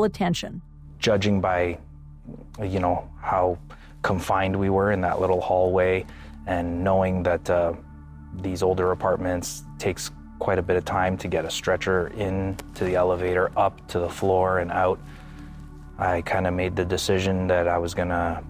medical attention. Judging by, how confined we were in that little hallway, and knowing that these older apartments takes quite a bit of time to get a stretcher into the elevator, up to the floor and out, I kind of made the decision that I was gonna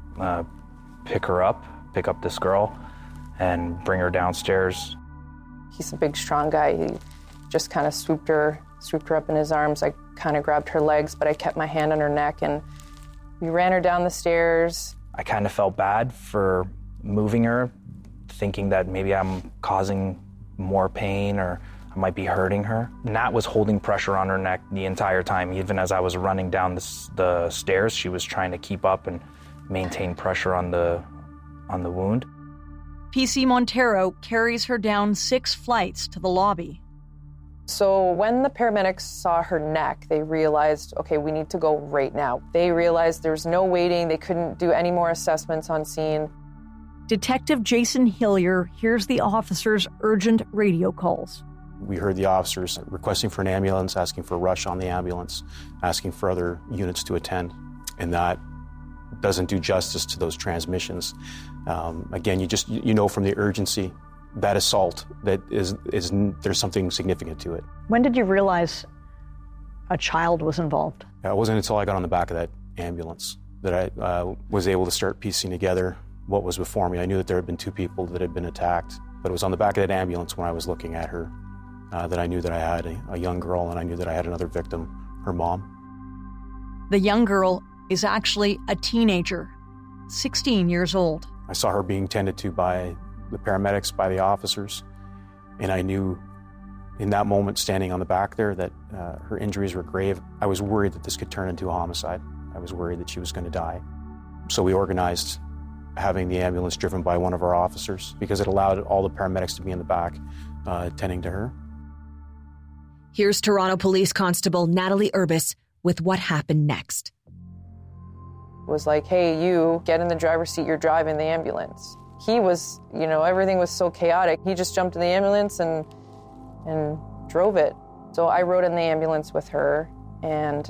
pick up this girl and bring her downstairs. He's a big, strong guy. He just kind of swooped her up in his arms. I kind of grabbed her legs, but I kept my hand on her neck, and we ran her down the stairs. I kind of felt bad for moving her, thinking that maybe I'm causing more pain or I might be hurting her. Nat was holding pressure on her neck the entire time. Even as I was running down the stairs, she was trying to keep up and maintain pressure on the wound. PC Montero carries her down 6 flights to the lobby. So when the paramedics saw her neck, they realized, okay, we need to go right now. They realized there's no waiting. They couldn't do any more assessments on scene. Detective Jason Hillier hears the officers' urgent radio calls. We heard the officers requesting for an ambulance, asking for a rush on the ambulance, asking for other units to attend. And that doesn't do justice to those transmissions. Again, you know from the urgency, that assault, that is there's something significant to it. When did you realize a child was involved? It wasn't until I got on the back of that ambulance that I was able to start piecing together what was before me. I knew that there had been 2 people that had been attacked, but it was on the back of that ambulance when I was looking at her that I knew that I had a young girl, and I knew that I had another victim, her mom. The young girl is actually a teenager, 16 years old. I saw her being tended to by the paramedics, by the officers, and I knew in that moment, standing on the back there, that her injuries were grave. I was worried that this could turn into a homicide. I was worried that she was going to die. So we organized having the ambulance driven by one of our officers because it allowed all the paramedics to be in the back tending to her. Here's Toronto Police Constable Natalie Urbis with what happened next. It was like, hey, you get in the driver's seat, you're driving the ambulance. He was, everything was so chaotic. He just jumped in the ambulance and drove it. So I rode in the ambulance with her, and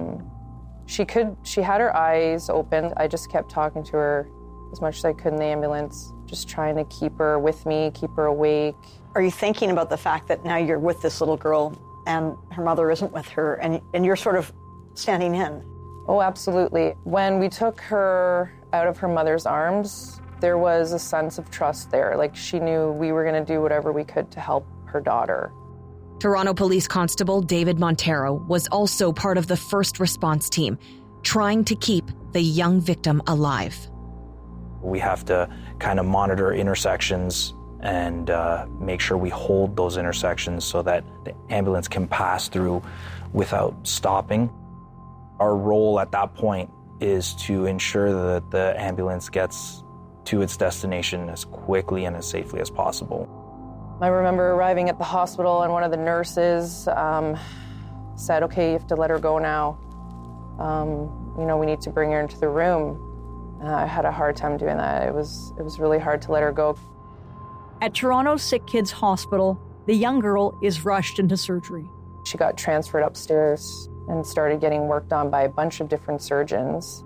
she had her eyes open. I just kept talking to her as much as I could in the ambulance, just trying to keep her with me, keep her awake. Are you thinking about the fact that now you're with this little girl and her mother isn't with her, and you're sort of standing in? Oh, absolutely. When we took her out of her mother's arms, there was a sense of trust there. Like, she knew we were going to do whatever we could to help her daughter. Toronto Police Constable David Montero was also part of the first response team, trying to keep the young victim alive. We have to kind of monitor intersections and make sure we hold those intersections so that the ambulance can pass through without stopping. Our role at that point is to ensure that the ambulance gets to its destination as quickly and as safely as possible. I remember arriving at the hospital, and one of the nurses said, okay, you have to let her go now. We need to bring her into the room. I had a hard time doing that. It was really hard to let her go. At Toronto Sick Kids Hospital, the young girl is rushed into surgery. She got transferred upstairs and started getting worked on by a bunch of different surgeons.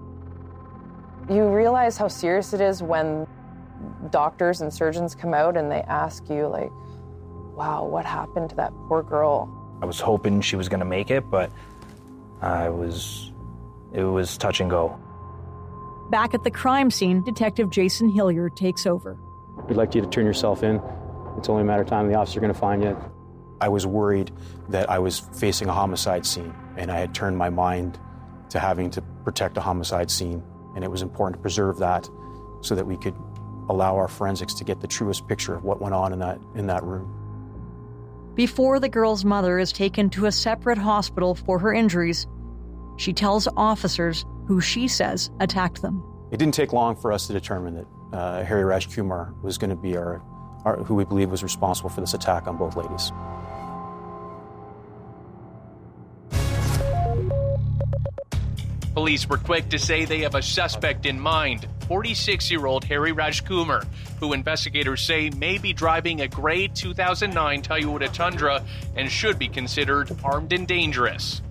You realize how serious it is when doctors and surgeons come out and they ask you, like, wow, what happened to that poor girl? I was hoping she was going to make it, but it was touch and go. Back at the crime scene, Detective Jason Hillier takes over. We'd like you to turn yourself in. It's only a matter of time. The officer's going to find you. I was worried that I was facing a homicide scene, and I had turned my mind to having to protect a homicide scene. And it was important to preserve that so that we could allow our forensics to get the truest picture of what went on in that room. Before the girl's mother is taken to a separate hospital for her injuries, she tells officers who she says attacked them. It didn't take long for us to determine that Harry Rajkumar was going to be our who we believe was responsible for this attack on both ladies. Police were quick to say they have a suspect in mind, 46-year-old Harry Rajkumar, who investigators say may be driving a gray 2009 Toyota Tundra and should be considered armed and dangerous.